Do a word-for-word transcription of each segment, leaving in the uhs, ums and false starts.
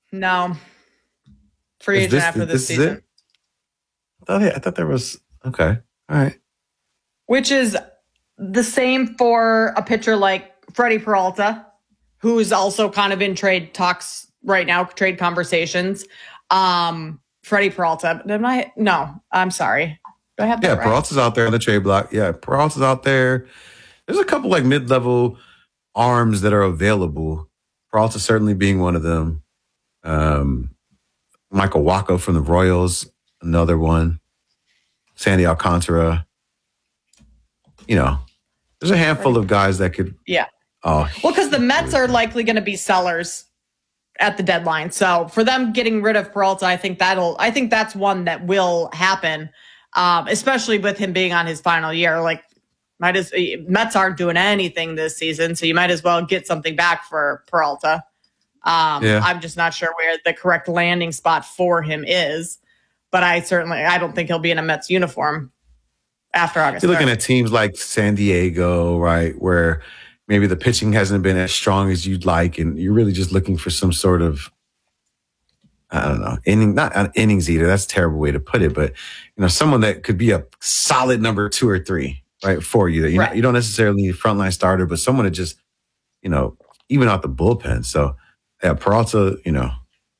No. Free Is agent this, after is, this, this season. Is it? I thought, I thought there was, okay. All right. Which is the same for a pitcher like Freddie Peralta, who's also kind of in trade talks right now, trade conversations. Um, Freddie Peralta. Am I? No, I'm sorry. Do I have that Yeah, right? Peralta's out there on the trade block. Yeah, Peralta's out there. There's a couple like mid-level arms that are available. Peralta certainly being one of them. Um, Michael Wacha from the Royals, another one. Sandy Alcantara. You know, there's a handful of guys that could. Yeah. Oh, well, because the Mets are likely going to be sellers at the deadline. So for them getting rid of Peralta, I think that'll. I think that's one that will happen, um, especially with him being on his final year. Like, might as Mets aren't doing anything this season, so you might as well get something back for Peralta. Um, yeah. I'm just not sure where the correct landing spot for him is, but I certainly I don't think he'll be in a Mets uniform after August. You're looking at teams like San Diego, right, where maybe the pitching hasn't been as strong as you'd like, and you're really just looking for some sort of, I don't know, inning, not an innings eater. That's a terrible way to put it, but you know, someone that could be a solid number two or three, right, for you. That you, right. you don't necessarily need a frontline starter, but someone to just, you know, even out the bullpen. So, yeah, Peralta, you know.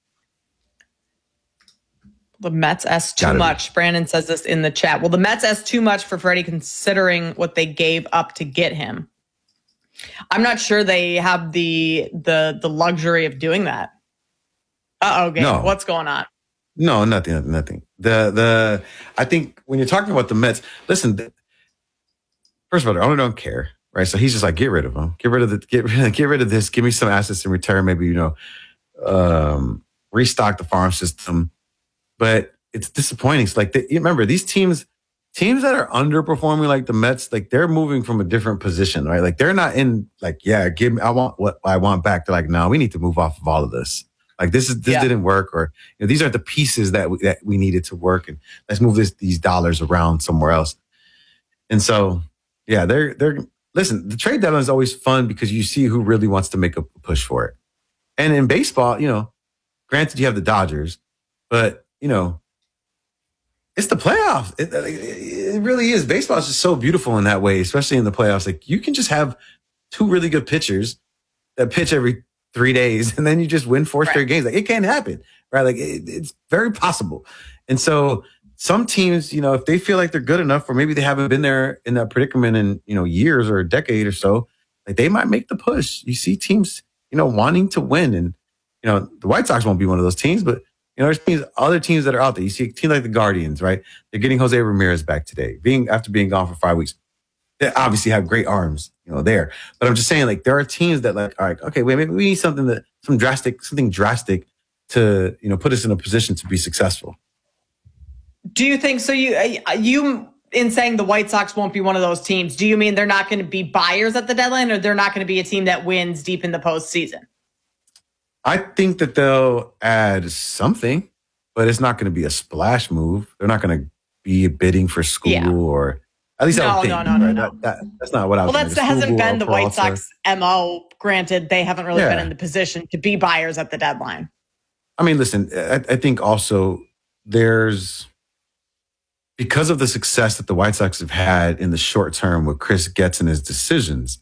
The Mets ask too much. Be. Brandon says this in the chat. Well, the Mets ask too much for Freddie considering what they gave up to get him. I'm not sure they have the the the luxury of doing that. Uh-oh, Gabe. No. What's going on? No, nothing, nothing. The the I think when you're talking about the Mets, listen, the, first of all, the owner don't care, right? So he's just like, get rid of him. Get rid of the get rid get rid of this. Give me some assets in return. Maybe, you know, um, restock the farm system. But it's disappointing. It's like, the, remember, these teams, teams that are underperforming like the Mets, like they're moving from a different position, right? Like they're not in like, yeah, give me, I want what I want back. They're like, no, we need to move off of all of this. Like this is, this yeah. didn't work, or you know, these aren't the pieces that we, that we needed to work, and let's move this, these dollars around somewhere else. And so, yeah, they're, they're, listen, the trade deadline is always fun because you see who really wants to make a push for it. And in baseball, you know, granted you have the Dodgers, but you know, it's the playoffs. It, it really is. Baseball is just so beautiful in that way, especially in the playoffs. Like you can just have two really good pitchers that pitch every three days, and then you just win four right. straight games. Like it can happen, right? Like it, it's very possible. And so some teams, you know, if they feel like they're good enough, or maybe they haven't been there in that predicament in, you know, years or a decade or so, like they might make the push. You see teams, you know, wanting to win, and you know, the White Sox won't be one of those teams, but you know, there's teams, other teams that are out there. You see a team like the Guardians, right? They're getting Jose Ramirez back today, being after being gone for five weeks. They obviously have great arms, you know, there. But I'm just saying, like, there are teams that, like, all right, okay, wait, maybe we need something that, some drastic, something drastic to, you know, put us in a position to be successful. Do you think so? You, you, in saying the White Sox won't be one of those teams, do you mean they're not going to be buyers at the deadline, or they're not going to be a team that wins deep in the postseason? I think that they'll add something, but it's not going to be a splash move. They're not going to be bidding for School yeah. or at least no, I don't think. No, no, no, right? no. That, that, that's not what I was Well, that hasn't been the White Sox M O. Granted, they haven't really yeah. been in the position to be buyers at the deadline. I mean, listen, I, I think also there's, because of the success that the White Sox have had in the short term with Chris Getz and his decisions,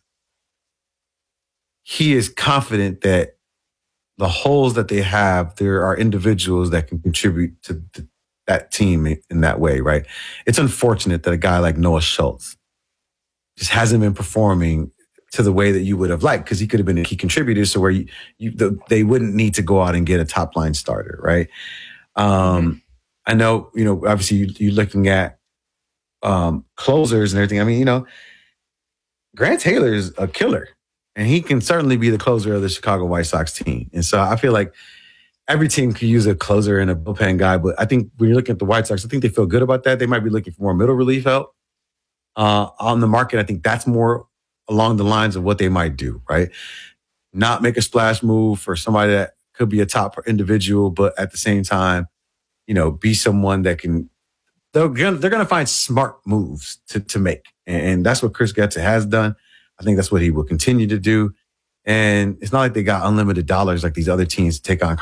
he is confident that the holes that they have, there are individuals that can contribute to th- that team in, in that way, right? It's unfortunate that a guy like Noah Schultz just hasn't been performing to the way that you would have liked, because he could have been a key contributor, so where you, you the, they wouldn't need to go out and get a top line starter, right? Um, mm-hmm. I know, you know, obviously you, you're looking at um, closers and everything. I mean, you know, Grant Taylor is a killer. And he can certainly be the closer of the Chicago White Sox team. And so I feel like every team could use a closer and a bullpen guy. But I think when you're looking at the White Sox, I think they feel good about that. They might be looking for more middle relief help uh, on the market. I think that's more along the lines of what they might do, right? Not make a splash move for somebody that could be a top individual, but at the same time, you know, be someone that can, they're going they're to find smart moves to, to make. And that's what Chris Getz has done. I think that's what he will continue to do. And it's not like they got unlimited dollars like these other teams to take on